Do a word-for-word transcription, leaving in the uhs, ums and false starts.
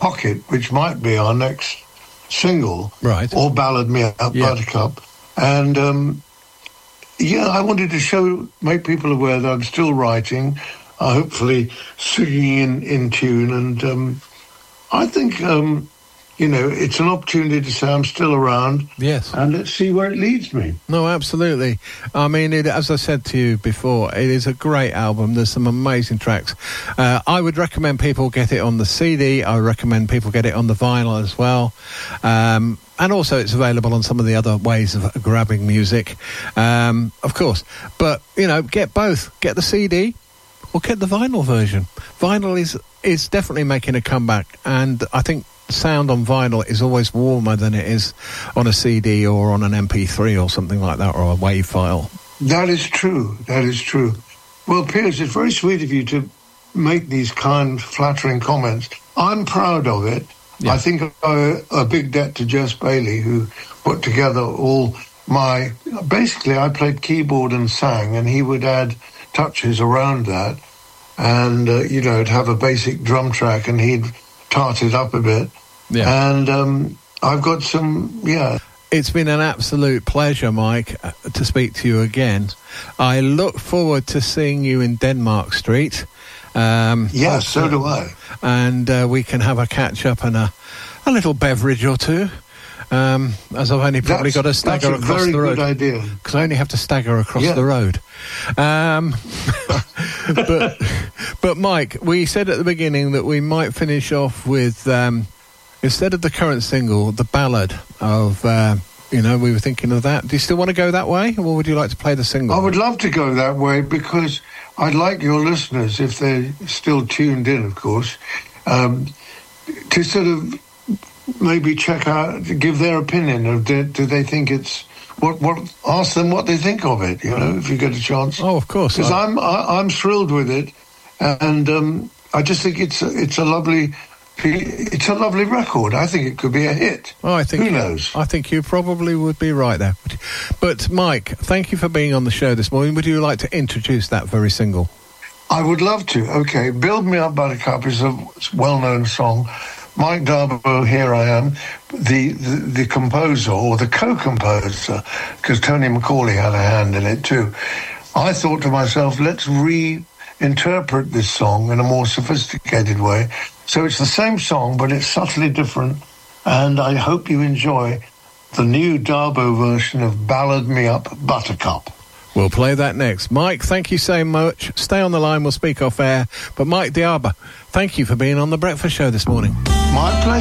Pocket, which might be our next single, right? Or Ballad Me Up, yeah. Buttercup, and um, yeah, I wanted to show, make people aware that I'm still writing, uh, hopefully singing in, in tune, and um, I think um, you know, it's an opportunity to say I'm still around. Yes. And let's see where it leads me. No, absolutely. I mean, it, as I said to you before, it is a great album. There's some amazing tracks. Uh, I would recommend people get it on the C D. I recommend people get it on the vinyl as well. Um, and also it's available on some of the other ways of grabbing music, um, of course. But, you know, get both. Get the C D or get the vinyl version. Vinyl is, is definitely making a comeback. And I think sound on vinyl is always warmer than it is on a C D or on an M P three or something like that, or a WAV file. That is true. That is true. Well, Piers, it's very sweet of you to make these kind, flattering comments. I'm proud of it. Yeah. I think I owe a big debt to Jess Bailey, who put together all my... Basically, I played keyboard and sang, and he would add touches around that. And, uh, you know, it'd have a basic drum track, and he'd tart it up a bit. Yeah. And um, I've got some, yeah. It's been an absolute pleasure, Mike, to speak to you again. I look forward to seeing you in Denmark Street. Um, yeah, so do I. And uh, we can have a catch-up and a, a little beverage or two. Um, as I've only probably that's, got to stagger across the road. That's a very good idea. Because I only have to stagger across yeah. the road. Um, but, but, Mike, we said at the beginning that we might finish off with, um, instead of the current single, the ballad of, uh, you know, we were thinking of that. Do you still want to go that way, or would you like to play the single? I would love to go that way, because I'd like your listeners, if they're still tuned in, of course, um, to sort of maybe check out, give their opinion of, do, do they think it's, what, what, ask them what they think of it, you know, if you get a chance. Oh, of course. Because I'm, I, I'm thrilled with it, and um, I just think it's a, it's a lovely, it's a lovely record. I think it could be a hit. Oh, I think Who knows? I think you probably would be right there. But, Mike, thank you for being on the show this morning. Would you like to introduce that very single? I would love to. Okay, Build Me Up Buttercup is a well-known song. Mike Darbo, here I am, the, the, the composer, or the co-composer, because Tony McCauley had a hand in it too. I thought to myself, let's reinterpret this song in a more sophisticated way. So it's the same song, but it's subtly different, and I hope you enjoy the new Darbo version of Ballad Me Up Buttercup. We'll play that next. Mike, thank you so much. Stay on the line, we'll speak off air. But Mike Darbo, thank you for being on The Breakfast Show this morning. My pleasure.